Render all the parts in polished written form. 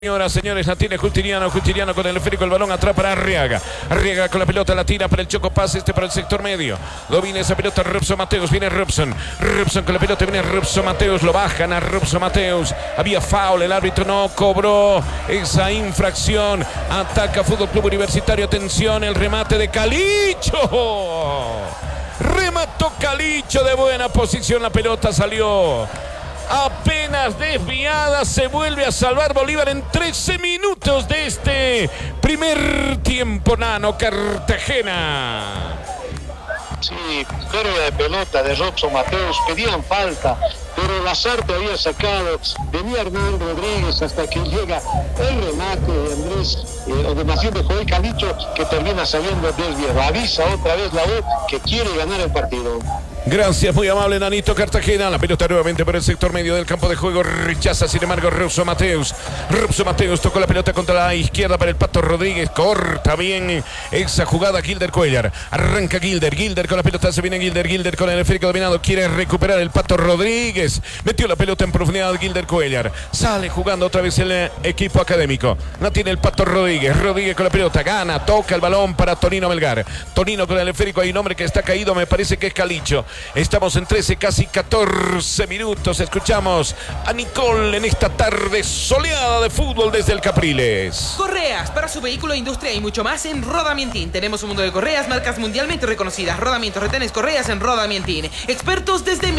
Señoras, señores, la tiene Justiniano con el esférico, el balón atrás para Arriaga. Arriaga con la pelota, la tira para el Choco Paz, para el sector medio. Domina esa pelota Robson Mateus, viene Robson. Robson con la pelota, viene Robson Mateus, lo bajan a Robson Mateus. Había foul, el árbitro no cobró esa infracción. Ataca Fútbol Club Universitario, atención, el remate de Calicho. Remató Calicho de buena posición, la pelota salió apenas desviada, se vuelve a salvar Bolívar en 13 minutos de este primer tiempo. Nano Cartagena. Sí, pérdida de pelota de Robson Mateus, pedían falta, pero Lazarte había sacado, venía Hernán Rodríguez hasta que llega el remate de Andrés, o de más bien de Joel Calicho, que termina saliendo desviado. Avisa otra vez la U que quiere ganar el partido. Gracias, muy amable Nanito Cartagena. La pelota nuevamente por el sector medio del campo de juego. Rechaza, sin embargo, Robson Mateus. Robson Mateus tocó la pelota contra la izquierda para el Pato Rodríguez. Corta bien esa jugada Gilder Cuellar. Arranca Gilder con la pelota, se viene Gilder con el esférico dominado. Quiere recuperar el Pato Rodríguez. Metió la pelota en profundidad Gilder Cuellar. Sale jugando otra vez el equipo académico. La tiene el Pato Rodríguez. Rodríguez con la pelota, gana, toca el balón para Tonino Melgar. Tonino con el esférico, hay un hombre que está caído, me parece que es Calicho. Estamos en 13, casi 14 minutos. Escuchamos a Nicole en esta tarde soleada de fútbol desde el Capriles. Correas para su vehículo, industria y mucho más en Rodamientín. Tenemos un mundo de correas, marcas mundialmente reconocidas. Rodamientos, retenes, correas en Rodamientín. Expertos desde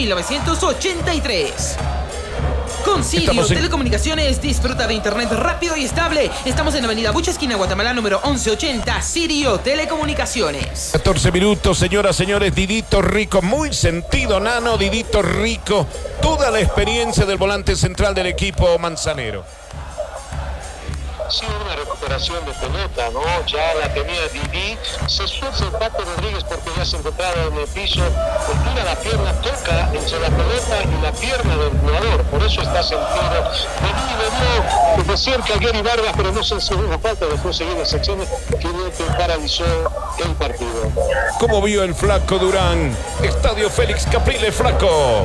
1983. Con Sirio Telecomunicaciones, disfruta de internet rápido y estable. Estamos en Avenida Bucha, esquina Guatemala, número 1180. Sirio Telecomunicaciones. 14 minutos, señoras, señores. Didito Rico, muy sentido, Nano. Didito Rico, toda la experiencia del volante central del equipo manzanero. Sí, una recuperación de pelota, ¿no? Ya la tenía Didi, se esfuerza el Pato Rodríguez porque ya se encontraba en el piso, tira la pierna, toca entre la pelota y la pierna del jugador, por eso está sentido. Didi le dio de cerca a Gary Vargas, pero no se hizo una falta, después seguir las acciones que paralizó el partido. ¿Cómo vio el flaco Durán? Estadio Félix Capriles, flaco.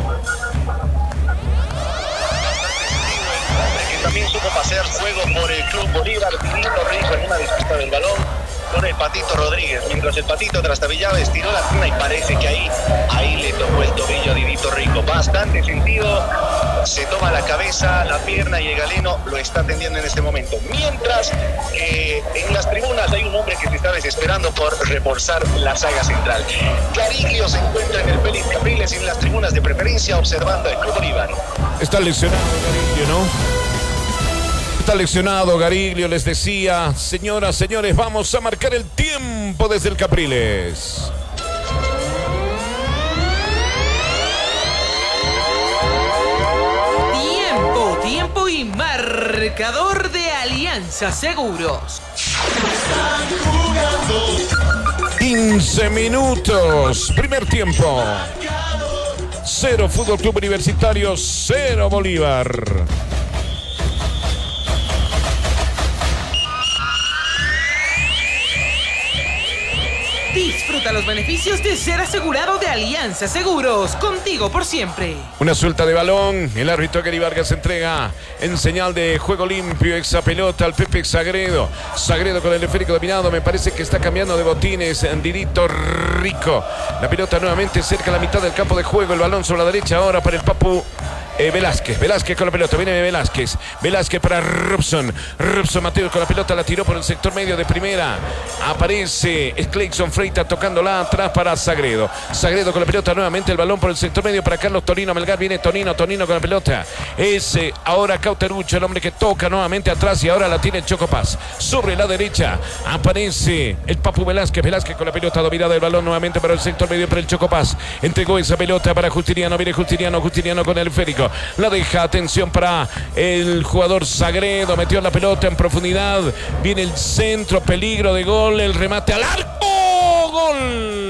También supo pasear juego por el Club Bolívar. Didito Rico en una disputa del balón con el Patito Rodríguez, mientras el Patito trastabillaba, estiró la pierna y parece que ahí le tocó el tobillo a Didito Rico. Bastante sentido, se toma la cabeza, la pierna y el galeno lo está atendiendo en este momento. Mientras en las tribunas hay un hombre que se está desesperando por reforzar la saga central. Gariglio se encuentra en el Félix Capriles en las tribunas de preferencia observando al Club Bolívar. Está lesionado Gariglio, ¿no? Está lesionado Gariglio, les decía. Señoras, señores, vamos a marcar el tiempo desde el Capriles. Tiempo y marcador de Alianza Seguros. 15 minutos, primer tiempo. 0 Fútbol Club Universitario, 0 Bolívar. Disfruta los beneficios de ser asegurado de Alianza Seguros. Contigo por siempre. Una suelta de balón. El árbitro Gary Vargas entrega en señal de juego limpio esa pelota al Pepe Sagredo. Sagredo con el esférico dominado. Me parece que está cambiando de botines. Didito Rico. La pelota nuevamente cerca de la mitad del campo de juego. El balón sobre la derecha ahora para el Papu Velázquez con la pelota, viene Velázquez para Robson Mateus con la pelota, la tiró por el sector medio de primera, aparece Clayson Freita tocándola atrás para Sagredo con la pelota, nuevamente el balón por el sector medio para Carlos Tonino Melgar, viene Tonino con la pelota, ahora Cauterucho, el hombre que toca nuevamente atrás y ahora la tiene el Choco Paz, sobre la derecha aparece el Papu Velázquez con la pelota dominada, el balón nuevamente para el sector medio para el Choco Paz, entregó esa pelota para Justiniano, viene Justiniano con el esférico. La deja, atención para el jugador Sagredo, metió la pelota en profundidad, viene el centro, peligro de gol, el remate al arco, gol.